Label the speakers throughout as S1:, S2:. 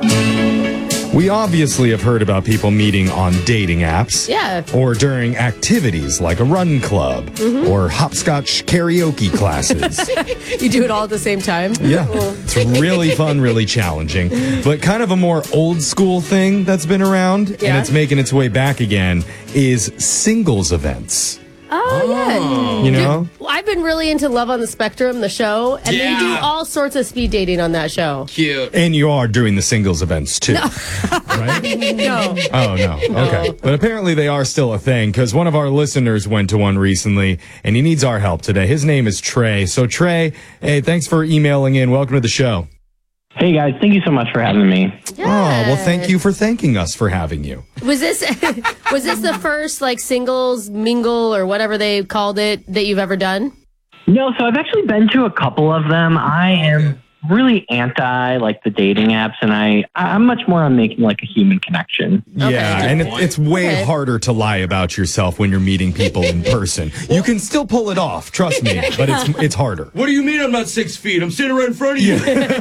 S1: We obviously have heard about people meeting on dating apps.
S2: Yeah.
S1: Or during activities like a run club or hopscotch karaoke classes.
S2: You do it all at the same time?
S1: Yeah. It's really fun, really challenging. But kind of a more old school thing that's been around, and it's making its way back again, is singles events.
S2: Oh, yeah.
S1: You know?
S2: I've been really into Love on the Spectrum, the show, and they do all sorts of speed dating on that show.
S3: Cute.
S1: And you are doing the singles events, too. Right?
S2: No.
S1: Oh, no. Okay. But apparently they are still a thing, because one of our listeners went to one recently, and he needs our help today. His name is Trey. So, Trey, hey, thanks for emailing in. Welcome to the show.
S4: Hey, guys. Thank you so much for having me.
S2: Yeah.
S1: Oh, well, thank you for thanking us for having you.
S2: Was this the first, like, singles mingle or whatever they called it that you've ever done?
S4: No, so I've actually been to a couple of them. I am really anti, like, the dating apps, and I'm much more on making, like, a human connection.
S1: Yeah, and it's way harder to lie about yourself when you're meeting people in person. You can still pull it off, trust me, but it's harder.
S3: What do you mean I'm not 6 feet? I'm standing right in front of you.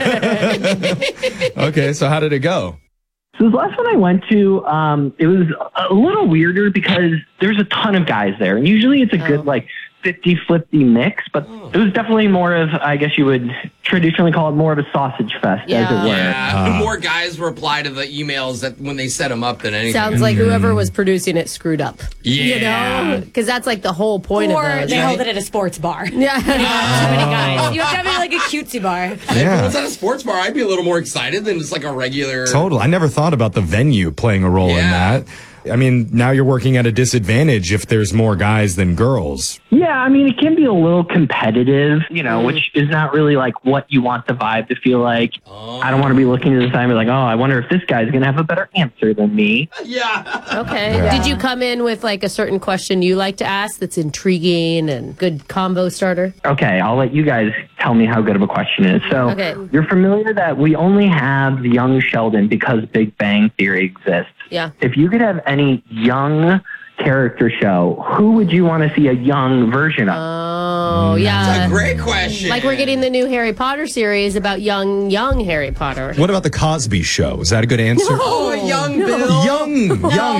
S1: Okay, so how did it go?
S4: So the last one I went to, it was a little weirder because there's a ton of guys there, and usually it's a good, like, 50-50 mix, but it was definitely more of, I guess you would traditionally call it more of a sausage fest, as it were.
S3: Yeah, more guys reply to the emails that when they set them up than anything.
S2: Sounds like whoever was producing it screwed up.
S3: Yeah.
S2: You know? Because that's like the whole point
S5: or
S2: of those.
S5: they held it at a sports bar.
S2: Yeah.
S5: Too many guys. You have to have it like a cutesy bar.
S3: If it was at a sports bar, I'd be a little more excited than just like a regular...
S1: Total. I never thought about the venue playing a role in that. I mean, now you're working at a disadvantage if there's more guys than girls.
S4: Yeah, I mean, it can be a little competitive, you know, which is not really like what you want the vibe to feel like. I don't want to be looking to the side and be like, oh, I wonder if this guy's going to have a better answer than me.
S3: Yeah.
S2: Okay.
S1: Yeah.
S2: Did you come in with like a certain question you like to ask that's intriguing and good combo starter?
S4: Okay, I'll let you guys tell me how good of a question it is. So you're familiar that we only have young Sheldon because Big Bang Theory exists.
S2: Yeah.
S4: If you could have any young character show, who would you want to see a young version of?
S2: Oh, yeah.
S3: That's a great question.
S2: Like we're getting the new Harry Potter series about young Harry Potter.
S1: What about the Cosby Show? Is that a good answer?
S3: Oh, young Bill.
S1: Young.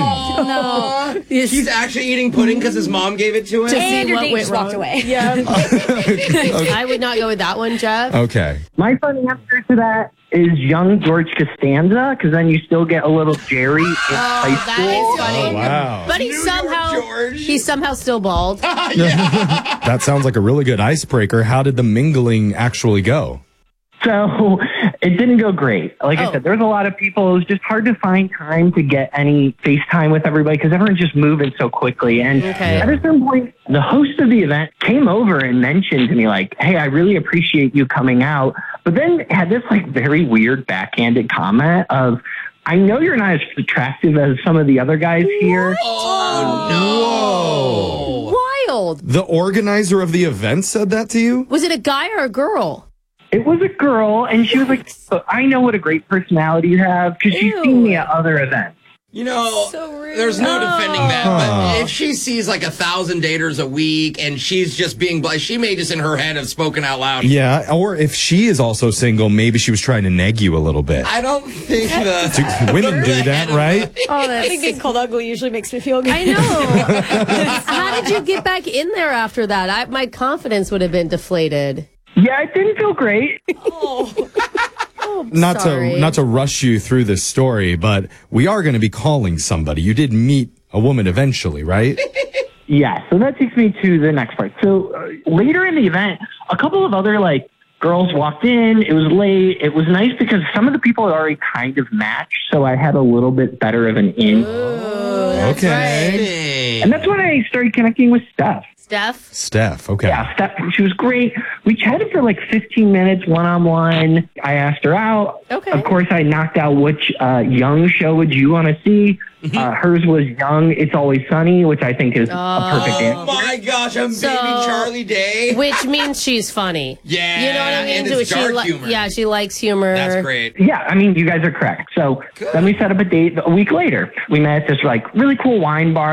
S5: No.
S3: He's actually eating pudding because his mom gave it to him.
S5: And your date just walked away.
S2: Yeah. I would not go with that one, Jeff.
S1: Okay.
S4: My funny answer to that is young George Costanza, because then you still get a little Jerry in high school.
S2: That is funny.
S1: Oh, wow.
S2: But he's somehow still bald.
S1: That sounds like a really good icebreaker. How did the mingling actually go?
S4: So it didn't go great. Like I said, there was a lot of people. It was just hard to find time to get any FaceTime with everybody because everyone's just moving so quickly. And at a certain point, the host of the event came over and mentioned to me like, hey, I really appreciate you coming out. But then had this like very weird backhanded comment of, I know you're not as attractive as some of the other guys here.
S3: Oh, no.
S2: Wild.
S1: The organizer of the event said that to you?
S2: Was it a guy or a girl?
S4: It was a girl, and she was like, I know what a great personality you have because she's seen me at other events.
S3: You know, there's no defending that. But if she sees like 1,000 daters a week and she's just being, she may just in her head have spoken out loud.
S1: Yeah, or if she is also single, maybe she was trying to neg you a little bit.
S3: I don't think
S1: Women do that, right?
S5: I think being called ugly usually makes me feel good.
S2: I know. How did you get back in there after that? My confidence would have been deflated.
S4: Yeah, it didn't feel great.
S1: Not to rush you through this story, but we are going to be calling somebody. You did meet a woman eventually, right?
S4: Yeah, so that takes me to the next part. So later in the event, a couple of other like girls walked in. It was late. It was nice because some of the people had already kind of matched, so I had a little bit better of an in.
S1: Okay.
S4: And that's when I started connecting with Steph.
S2: Steph,
S1: okay.
S4: Yeah, Steph, she was great. We chatted for like 15 minutes one-on-one. I asked her out.
S2: Okay.
S4: Of course, I knocked out which young show would you want to see. Hers was Young, It's Always Sunny, which I think is a perfect answer.
S3: Oh my gosh, I'm baby Charlie Day.
S2: Which means she's funny.
S3: Yeah.
S2: You know what I mean?
S3: And it's dark humor.
S2: Yeah, she likes humor.
S3: That's great.
S4: Yeah, I mean, you guys are correct. So then we set up a date a week later. We met at this like really cool wine bar.